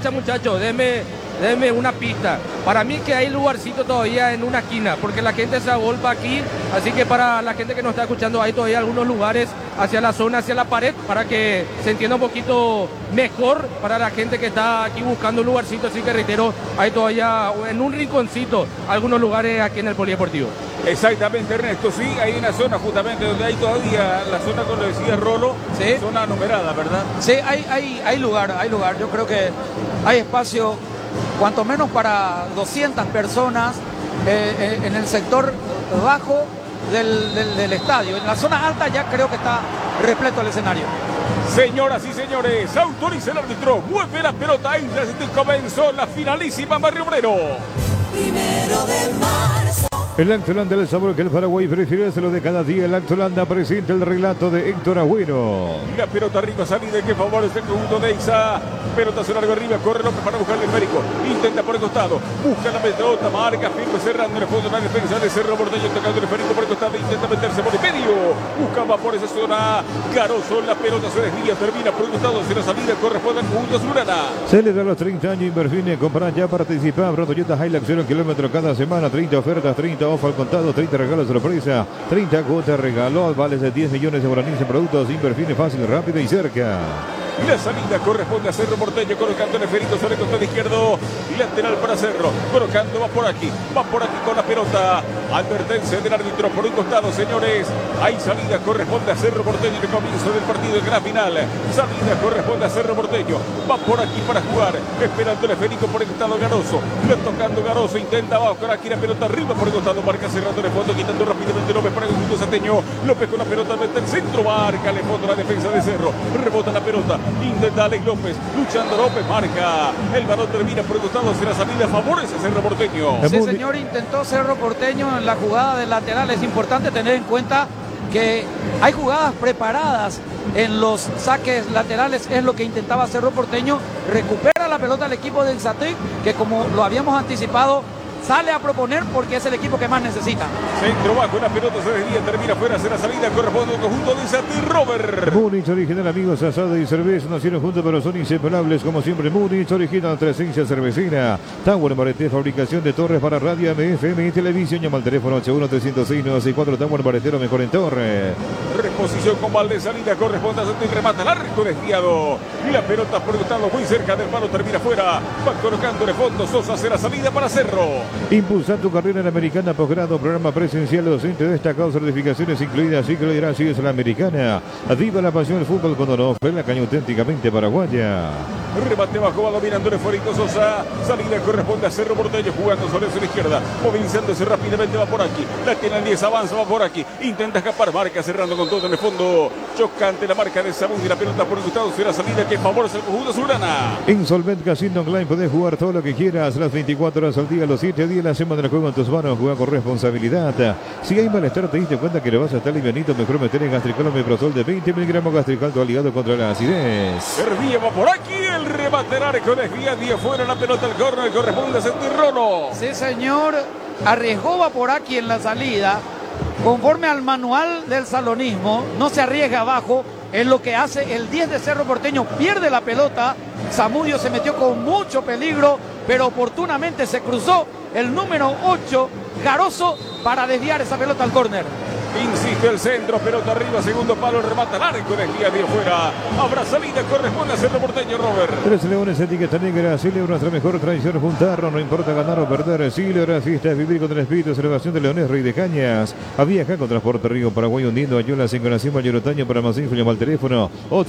derecha, muchachos, denme una pista. Para mí que hay lugarcito todavía en una esquina, porque la gente se agolpa aquí, así que para la gente que nos está escuchando, hay todavía algunos lugares hacia la zona, hacia la pared, para que se entienda un poquito mejor para la gente que está aquí buscando un lugarcito, así que reitero, hay todavía en un rinconcito algunos lugares aquí en el Polideportivo. Exactamente, Ernesto, sí, hay una zona justamente donde hay todavía la zona, como decía Rolo, ¿sí? Zona numerada, ¿verdad? Sí, hay lugar, yo creo que hay espacio cuanto menos para 200 personas en el sector bajo del estadio. En la zona alta ya creo que está repleto el escenario. Señoras y señores, autoriza el árbitro, mueve la pelota, ahí comenzó la finalísima Barrio Obrero. 1 de marzo. El Actolanda del sabor que el Paraguay prefiere hacerlo de cada día. El Actolanda presenta el relato de Héctor Agüero. La pelota arriba, salida que favorece el conjunto de Ixa. Pelota se larga arriba, corre López para buscarle el Mérico. Intenta por el costado, busca la pelota, marca, firme, cerrando en el fondo de la defensa de Cerro Porteño, tocando el Mérico por el costado, intenta meterse por el medio. Buscaba por esa zona. Garoso, la pelota se desvía, termina por el costado, hacia la salida, corresponde al conjunto azulgrana. Celebra los 30 años, Inverfine, comprar ya, participa. Pronto Toyota Hilux 0 kilómetro cada semana, 30 ofertas, 30 off al contado, 30 regalos sorpresa, 30 cuotas regalo, vales de 10 millones de guaraníes en productos. Inverfine, fácil, rápido y cerca. Y la salida corresponde a Cerro Porteño, colocando el esferito sobre el costado izquierdo. Y lateral para Cerro, colocando, va por aquí con la pelota. Advertencia del árbitro por un costado, señores. Hay salida, corresponde a Cerro Porteño en el comienzo del partido, en la final. Salida corresponde a Cerro Porteño. Va por aquí para jugar, esperando el esférico por el costado Garoso. Le tocando Garoso, intenta bajo aquí la pelota arriba por el costado, marca cerrando el fondo, quitando rápidamente López para el conjunto salteño. López con la pelota, mete el centro, marca el fondo la defensa de Cerro. Rebota la pelota. Intenta Alex López, luchando López, marca. El balón termina por el costado, hacia la salida, favorece a Cerro Porteño. Sí, señor, intentó Cerro Porteño en la jugada del lateral. Es importante tener en cuenta que hay jugadas preparadas en los saques laterales, es lo que intentaba Cerro Porteño. Recupera la pelota el equipo del Insatic, que como lo habíamos anticipado, sale a proponer porque es el equipo que más necesita. Centro bajo, la pelota se desvía, termina fuera, hacia la salida, corresponde al conjunto de Insatic. Robert. Múnich original, amigos, asado y cerveza nacieron juntos pero son inseparables como siempre. Múnich original, presencia cervecera. Tower Mareté, fabricación de torres para radio, FM y televisión. Llama al teléfono 81-306-964. Tower Maretero, mejor en torre. Reposición con balde, salida, corresponde a Santo y remata, largo desviado. Y la pelota por el costado, muy cerca del palo, termina fuera. Va colocando de fondo Sosa, hacia la salida para Cerro. Impulsar tu carrera en Americana, posgrado, programa presencial, docente destacado, certificaciones incluidas, ciclo y gracias a la Americana. Viva la pasión del fútbol con Onofre, la caña auténticamente paraguaya. Remate bajo, va dominando el esférico Sosa. Salida corresponde a Cerro Porteño, jugando sobre su izquierda, movilizándose rápidamente, va por aquí. La tiene el 10, avanza, va por aquí. Intenta escapar, marca cerrando con todo en el fondo. Chocante la marca de Sabún y la pelota por el costado, será la salida que favorece al conjunto azulgrana. En Solvent Casino Online podés jugar todo lo que quieras, las 24 horas al día, los 7 días de la semana. El juego en tus manos, juega con responsabilidad. Si hay malestar, te diste cuenta que lo vas a estar livianito, mejor meter en Gastricol Omeprazol de 20 miligramos. Gastricol, tu aliado contra la acidez. Servía, va por aquí, el remate al arco, desvía, dio fuera la pelota al córner, corresponde a Sentirrono. Sí, señor, arriesgó va por aquí en la salida. Conforme al manual del salonismo, no se arriesga abajo, es lo que hace el 10 de Cerro Porteño, pierde la pelota. Zamudio se metió con mucho peligro, pero oportunamente se cruzó el número 8, Garoso, para desviar esa pelota al córner. Insiste el centro, pelota arriba, segundo palo, remata al arco, desvía, dio fuera. Habrá salida, corresponde a Cerro Porteño, Robert. Tres Leones, etiqueta negra, celebra nuestra mejor tradición, juntarnos, no importa ganar o perder. Celebra fiesta, es vivir con el espíritu de celebración de Leones, Rey de Cañas. A viajar con Transporte Río Paraguay, hundiendo Ayuela, Encarnación, Mayor Otaño. Para más info, llama al teléfono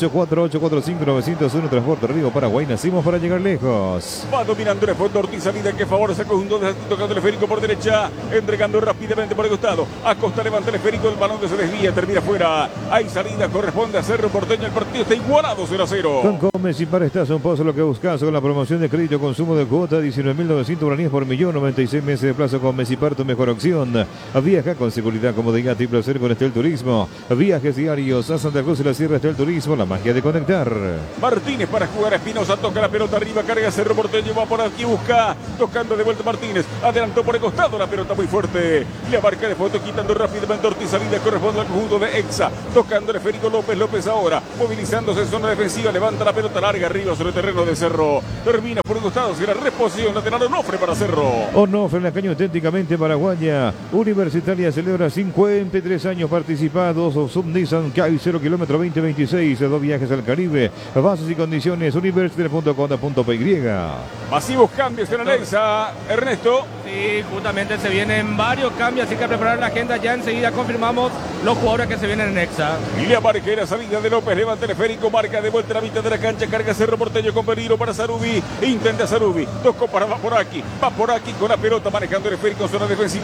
84845-901. Transporte Río Paraguay, nacimos para llegar lejos. Va dominando el fondo Ortiz, salida que favorece al conjunto de tocando el esférico por derecha, entregando rápidamente por el costado. Acosta levanta el esférico, el balón que se desvía, termina fuera. Hay salida, corresponde a Cerro Porteño. El partido está igualado 0-0. Con Comes y para estás un pozo lo que buscas con la promoción de crédito consumo de cuota 19.900 guaraníes por millón, 96 meses de plazo con Mesipar, tu mejor opción. Viaja con seguridad, comodidad y placer con Estel Turismo. Viajes diarios a Santa Cruz y la Sierra. Estel Turismo, la magia de conectar. Martínez para jugar a Espinosa, toca la pelota arriba, carga Cerro Porteño, va por aquí, busca, tocando de vuelta Martínez, adelantó por el costado, la pelota muy fuerte, le abarca de fondo, quitando rápidamente Ortiz. y salida corresponde al conjunto de Exa. Tocándole Federico López. López ahora movilizándose en zona defensiva. Levanta la pelota larga arriba sobre el terreno de Cerro. Termina por un costado. Será reposición lateral Onofre para Cerro. Onofre, la caña auténticamente paraguaya. Universitaria celebra 53 años participados. Sub-Nissan CAI 0 kilómetro 2026. 2 viajes al Caribe. Bases y condiciones universitaria.com.py. Masivos cambios en Alexa. Ernesto. Sí, justamente se vienen varios cambios, así que a preparar la agenda. Ya enseguida confirmamos los jugadores que se vienen en Exa. Lilia Marquera, salida de López, levanta el esférico, marca de vuelta a la mitad de la cancha, carga Cerro Porteño con peligro para Sarubi, intenta Sarubi, tocó para va por aquí con la pelota manejando el esférico en zona defensiva.